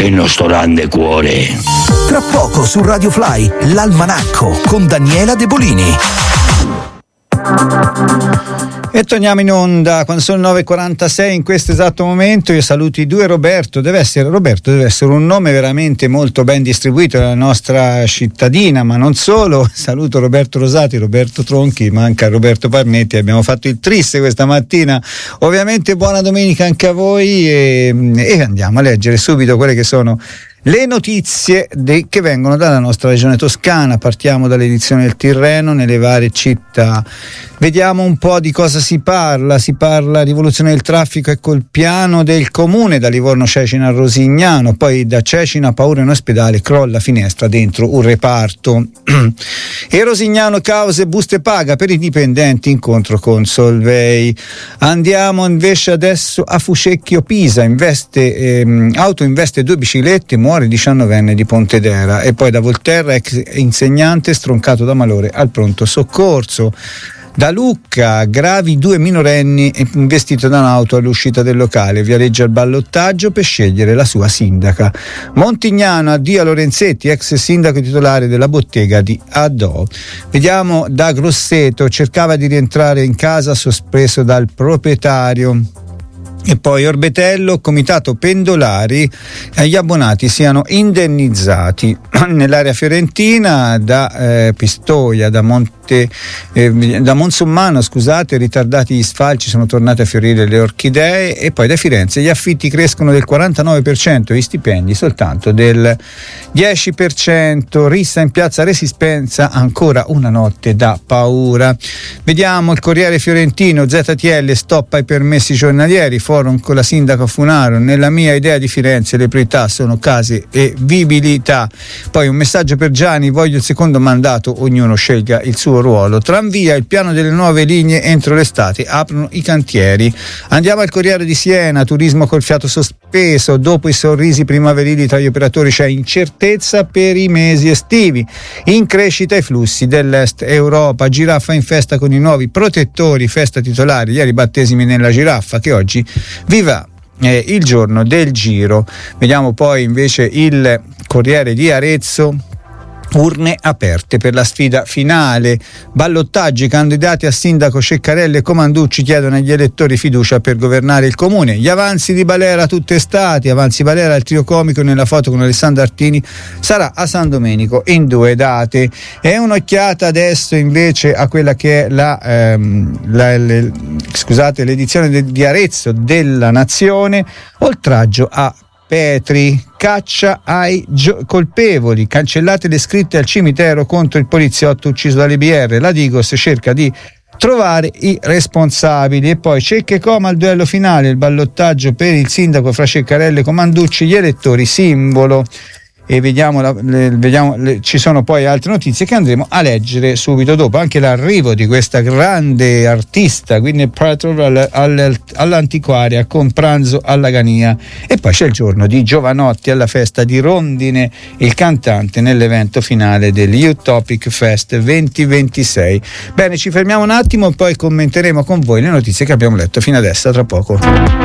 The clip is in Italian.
il nostro grande cuore. Tra poco su Radio Fly, l'Almanacco con Daniela De Bolini. E torniamo in onda quando sono 9.46 in questo esatto momento. Io saluto i due Roberto deve essere un nome veramente molto ben distribuito nella nostra cittadina, ma non solo. Saluto Roberto Rosati, Roberto Tronchi, manca Roberto Parmetti. Abbiamo fatto il tris questa mattina. Ovviamente buona domenica anche a voi e andiamo a leggere subito quelle che sono le notizie che vengono dalla nostra regione toscana. Partiamo dall'edizione del Tirreno nelle varie città. Vediamo un po' di cosa si parla rivoluzione del traffico, ecco il piano del comune da Livorno Cecina a Rosignano, poi da Cecina paura in ospedale, crolla finestra dentro un reparto. E Rosignano cause buste paga per i dipendenti, incontro con Solvay. Andiamo invece adesso a Fucecchio Pisa, auto investe 2 biciclette, muore 19enne di Pontedera. E poi da Volterra, ex insegnante stroncato da malore al pronto soccorso. Da Lucca, gravi 2 minorenni investito da un'auto all'uscita del locale, vialeggia al ballottaggio per scegliere la sua sindaca. Montignano, addio a Lorenzetti, ex sindaco titolare della bottega di Adò. Vediamo da Grosseto, cercava di rientrare in casa sospeso dal proprietario. E poi Orbetello, comitato pendolari, gli abbonati siano indennizzati. Nell'area fiorentina da Pistoia, da Monsummano, ritardati gli sfalci, sono tornate a fiorire le orchidee. E poi da Firenze gli affitti crescono del 49%, gli stipendi soltanto del 10%. Rissa in piazza Resistenza, ancora una notte da paura. Vediamo il Corriere Fiorentino, ZTL stoppa i permessi giornalieri, forum con la sindaca Funaro. Nella mia idea di Firenze le priorità sono case e vivibilità. Poi un messaggio per Gianni, voglio il secondo mandato, ognuno scelga il suo ruolo. Tranvia, il piano delle nuove linee entro l'estate, aprono i cantieri. Andiamo al Corriere di Siena, turismo col fiato sospeso, dopo i sorrisi primaverili tra gli operatori c'è incertezza per i mesi estivi. In crescita i flussi dell'est Europa, giraffa in festa con i nuovi protettori, festa titolari, ieri battesimi nella giraffa che oggi viva il giorno del Giro. Vediamo poi invece il Corriere di Arezzo, urne aperte per la sfida finale, ballottaggi, candidati a sindaco Ceccarelli e Comanducci chiedono agli elettori fiducia per governare il comune. Gli avanzi di Balera tutte estati, avanzi Balera, il trio comico nella foto con Alessandro Artini sarà a San Domenico in 2 date. E un'occhiata adesso invece a quella che è l'edizione di Arezzo della Nazione. Oltraggio a Petri, caccia ai colpevoli, cancellate le scritte al cimitero contro il poliziotto ucciso dalle BR. La Digos cerca di trovare i responsabili. E poi Cecca e Coma al duello finale, il ballottaggio per il sindaco fra Ceccarelli e Comanducci, gli elettori simbolo. E ci sono poi altre notizie che andremo a leggere subito dopo, anche l'arrivo di questa grande artista Gwyneth Paltrow all'antiquaria con pranzo alla Gania. E poi c'è il giorno di Giovanotti alla festa di Rondine, il cantante nell'evento finale dell'Utopic Fest 2026. Bene, ci fermiamo un attimo e poi commenteremo con voi le notizie che abbiamo letto fino adesso. Tra poco.